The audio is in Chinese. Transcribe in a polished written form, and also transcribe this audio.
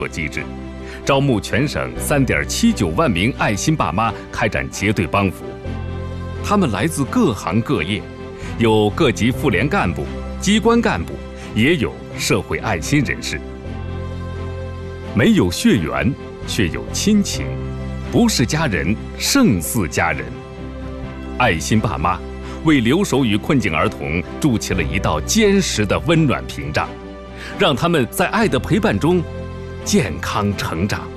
机制，招募全省3.79万名爱心爸妈开展结对帮扶。他们来自各行各业，有各级妇联干部、机关干部，也有社会爱心人士。没有血缘，却有亲情，不是家人，胜似家人。爱心爸妈为留守与困境儿童筑起了一道坚实的温暖屏障，让他们在爱的陪伴中健康成长。